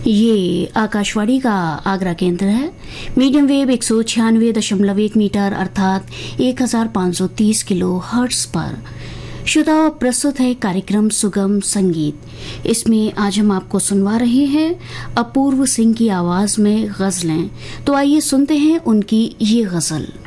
ये आकाशवाणी का आगरा केंद्र है। मीडियम वेव 196.1 मीटर अर्थात 1530 किलो हर्ट्ज पर। श्रोताओं, प्रस्तुत है कार्यक्रम सुगम संगीत। इसमें आज हम आपको सुनवा रहे हैं अपूर्व सिंह की आवाज में गजलें। तो आइए सुनते हैं उनकी ये गजल।